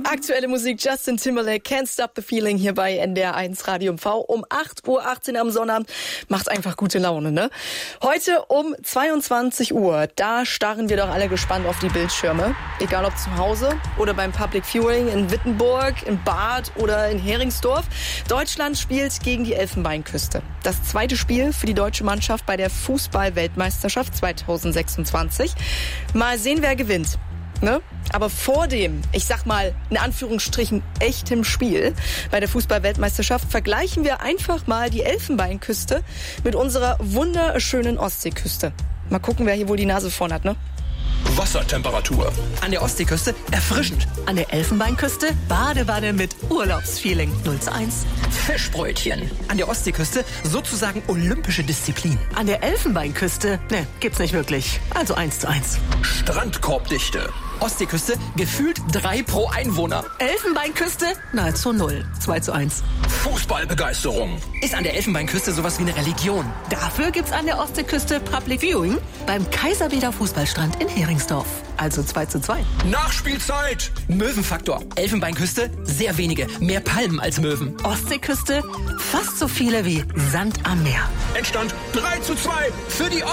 Aktuelle Musik, Justin Timberlake, Can't Stop the Feeling hier bei NDR 1 Radio MV um 8:18 Uhr am Sonnabend. Macht einfach gute Laune, ne? Heute um 22 Uhr, da starren wir doch alle gespannt auf die Bildschirme. Egal ob zu Hause oder beim Public Viewing in Wittenburg, in Bad oder in Heringsdorf. Deutschland spielt gegen die Elfenbeinküste. Das zweite Spiel für die deutsche Mannschaft bei der Fußball-Weltmeisterschaft 2026. Mal sehen, wer gewinnt. Ne? Aber vor dem, ich sag mal, in Anführungsstrichen, echtem Spiel bei der Fußball-Weltmeisterschaft vergleichen wir einfach mal die Elfenbeinküste mit unserer wunderschönen Ostseeküste. Mal gucken, wer hier wohl die Nase vorn hat, ne? Wassertemperatur. An der Ostseeküste erfrischend. An der Elfenbeinküste Badewanne mit Urlaubsfeeling 0:1. Fischbrötchen. An der Ostseeküste sozusagen olympische Disziplin. An der Elfenbeinküste, ne, gibt's nicht wirklich. Also 1:1. Strandkorbdichte. Ostseeküste gefühlt 3 pro Einwohner. Elfenbeinküste nahezu 0. 2:1. Fußballbegeisterung. Ist an der Elfenbeinküste sowas wie eine Religion. Dafür gibt's an der Ostseeküste Public Viewing beim Kaiserweder Fußballstrand in Heringsdorf. Also 2:2. Nachspielzeit. Möwenfaktor. Elfenbeinküste sehr wenige. Mehr Palmen als Möwen. Ostseeküste fast so viele wie Sand am Meer. Endstand 3:2 für die